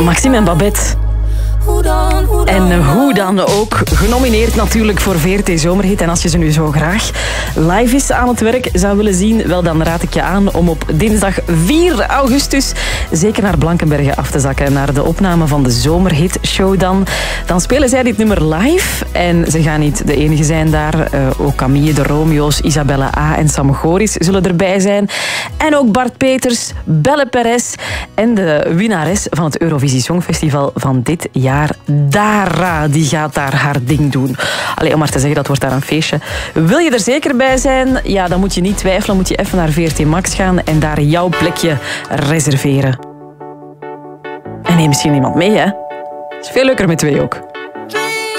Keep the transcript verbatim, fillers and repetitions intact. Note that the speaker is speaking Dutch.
Maxime en Babette. En hoe dan ook, genomineerd natuurlijk voor V R T Zomerhit. En als je ze nu zo graag live is aan het werk zou willen zien, wel dan raad ik je aan om op dinsdag vier augustus zeker naar Blankenberge af te zakken. Naar de opname van de Zomerhit Show dan. Dan spelen zij dit nummer live. En ze gaan niet de enige zijn daar. Uh, ook Camille, de Romeo's, Isabella A. en Sam Goris zullen erbij zijn. En ook Bart Peters, Belle Perez en de winnares van het Eurovisie Songfestival van dit jaar. Dara, die gaat daar haar ding doen. Allee, om maar te zeggen, dat wordt daar een feestje. Wil je er zeker bij zijn? Ja, dan moet je niet twijfelen. Moet je even naar V R T Max gaan en daar jouw plekje reserveren. En neem misschien iemand mee, hè? Is veel leuker met twee ook.